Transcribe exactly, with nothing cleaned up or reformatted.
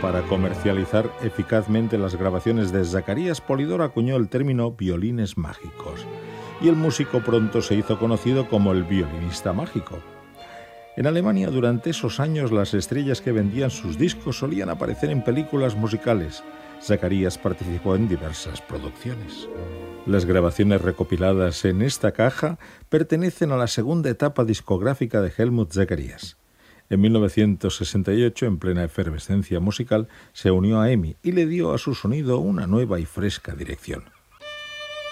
Para comercializar eficazmente las grabaciones de Zacarías, Polydor acuñó el término violines mágicos, y el músico pronto se hizo conocido como el violinista mágico. En Alemania, durante esos años, las estrellas que vendían sus discos solían aparecer en películas musicales. Zacarías participó en diversas producciones. Las grabaciones recopiladas en esta caja pertenecen a la segunda etapa discográfica de Helmut Zacarías. En mil novecientos sesenta y ocho, en plena efervescencia musical, se unió a E M I y le dio a su sonido una nueva y fresca dirección.